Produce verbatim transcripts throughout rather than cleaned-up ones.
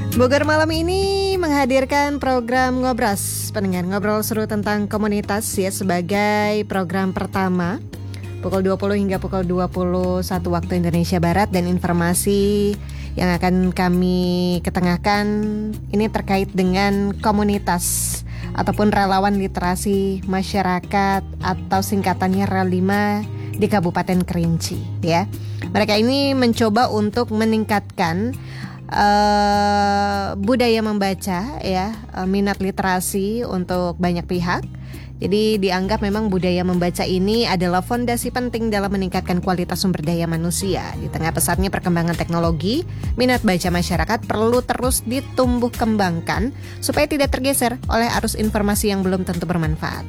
Bogor malam ini menghadirkan program Ngobras, pendengar ngobrol seru tentang komunitas ya, sebagai program pertama pukul dua puluh hingga pukul dua puluh satu waktu Indonesia Barat. Dan informasi yang akan kami ketengahkan ini terkait dengan komunitas ataupun relawan literasi masyarakat atau singkatannya R E L lima di Kabupaten Kerinci ya. Mereka ini mencoba untuk meningkatkan Uh, budaya membaca ya, uh, minat literasi untuk banyak pihak. Jadi dianggap memang budaya membaca ini adalah fondasi penting dalam meningkatkan kualitas sumber daya manusia. Di tengah pesatnya perkembangan teknologi, minat baca masyarakat perlu terus ditumbuh kembangkan supaya tidak tergeser oleh arus informasi yang belum tentu bermanfaat.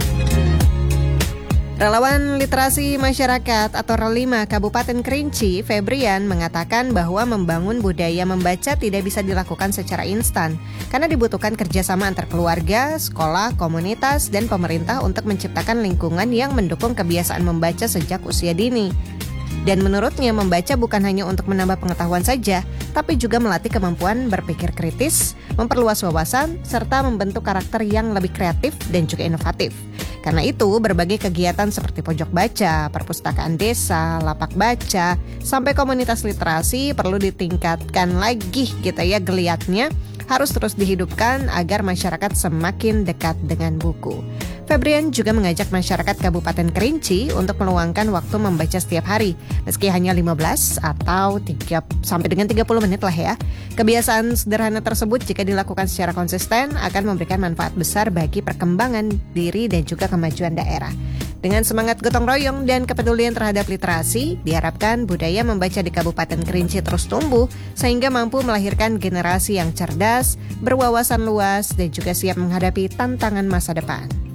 Relawan Literasi Masyarakat atau R E L lima Kabupaten Kerinci, Febrian, mengatakan bahwa membangun budaya membaca tidak bisa dilakukan secara instan karena dibutuhkan kerjasama antar keluarga, sekolah, komunitas, dan pemerintah untuk menciptakan lingkungan yang mendukung kebiasaan membaca sejak usia dini. Dan menurutnya membaca bukan hanya untuk menambah pengetahuan saja, tapi juga melatih kemampuan berpikir kritis, memperluas wawasan, serta membentuk karakter yang lebih kreatif dan juga inovatif. Karena itu, berbagai kegiatan seperti pojok baca, perpustakaan desa, lapak baca, sampai komunitas literasi perlu ditingkatkan lagi gitu ya, geliatnya harus terus dihidupkan agar masyarakat semakin dekat dengan buku. Febrian juga mengajak masyarakat Kabupaten Kerinci untuk meluangkan waktu membaca setiap hari, meski hanya lima belas atau tiga sampai dengan tiga puluh menit lah ya. Kebiasaan sederhana tersebut jika dilakukan secara konsisten akan memberikan manfaat besar bagi perkembangan diri dan juga kemajuan daerah. Dengan semangat gotong royong dan kepedulian terhadap literasi, diharapkan budaya membaca di Kabupaten Kerinci terus tumbuh sehingga mampu melahirkan generasi yang cerdas, berwawasan luas, dan juga siap menghadapi tantangan masa depan.